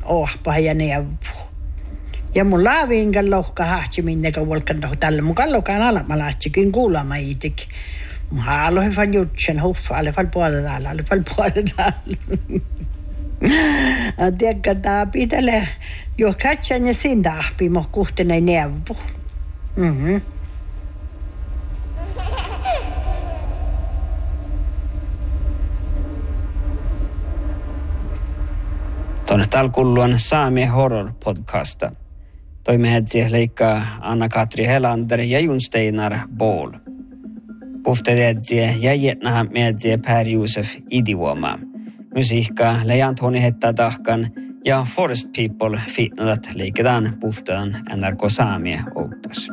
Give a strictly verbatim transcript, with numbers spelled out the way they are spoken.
ohpa ja neuvo. Ja mun laaviinkan lohka hahti minne volkan toh tälle mun kallokaan alama lähtikin kuulama itik. Mun haalo hyvän jutsen huffa alle fal puolella täällä alle fal puolella täällä. Tiedätkö tää pitele jo katsan ja sinda ahpi mo kuhtene neuvo. Mhm. Tuonne täällä kuuluvan Saamien horror-podcasta. Toimme hetsi leikkaa Anna-Katri Helander ja Jon Steinar Bål. Puhte hetsi ja jätnähän mietsi Per Josef Idioma. Musiikka leijant honi hettä tahkan ja Forest People fitnadat leiketään puhtaan N R K Saamien outos.